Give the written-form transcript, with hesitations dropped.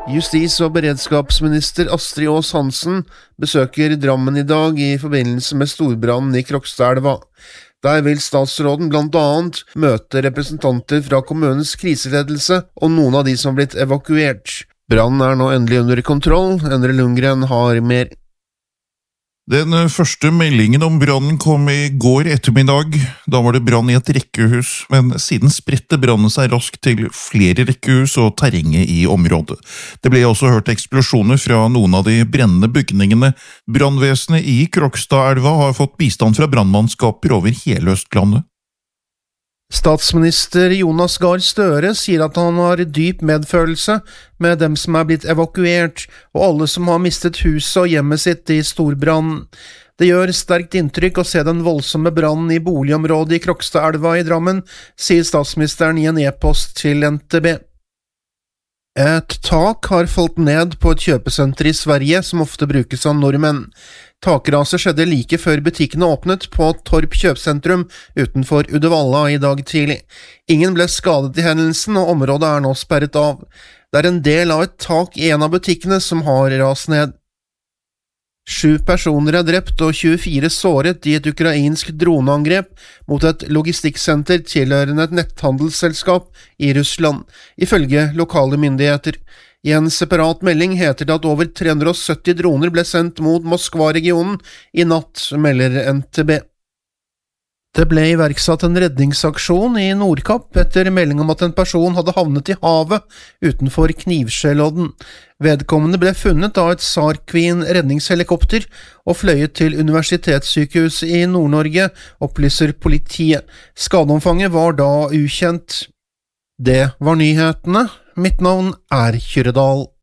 Justis- og beredskapsminister Astrid Aas Hansen besøker Drammen i dag i forbindelse med storbrannen i Krokstadelva. Der vil statsråden blant annet møte representanter fra kommunens kriseledelse og noen av de som har blitt evakuert. Brannen er nå endelig under kontroll. Endre Lundgren har mer. Den første meldingen om brannen kom i går ettermiddag. Da var det brann i et rekkehus, men siden spredte brannen seg raskt til flere rekkehus og terrenget i området. Det ble også hørt eksplosjoner fra noen av de brennende bygningene. Brannvesenet i Krokstadelva har fått bistand fra brannmannskaper over hele Østlandet. Statsminister Jonas Gahr Støre sier at han har dyp medfølelse med dem som er blitt evakuert, og alle som har mistet huset og hjemmet sitt i storbrann. Det gjør sterkt inntrykk å se den voldsomme brannen i boligområdet i Krokstadelva i Drammen, sier statsministeren i en e-post til NTB. Et tak har falt ned på et kjøpesenter i Sverige som ofte brukes av nordmenn. Takraset skjedde like før butikkene åpnet på Torp kjøpesentrum utenfor Uddevalla i dag tidlig. Ingen ble skadet i hendelsen, og området er nå sperret av. Det er en del av et tak i en av butikkene som har rast ned. 7 personer er drept og 24 såret i et ukrainsk droneangrep mot et logistikksenter tilhørende et netthandelsselskap i Russland, ifølge lokale myndigheter. I en separat melding heter det at over 370 droner ble sendt mot Moskva-regionen i natt, melder NTB. Det ble iverksatt en redningsaksjon i Nordkapp etter melding om at en person hadde havnet i havet utenfor Knivskjellodden. Vedkommende ble funnet av et SAR Queen redningshelikopter og fløyet til Universitetssykehuset i Nord-Norge, opplyser politiet. Skadeomfanget var da ukjent. Det var nyhetene. Mitt navn er Kyrre Dahl.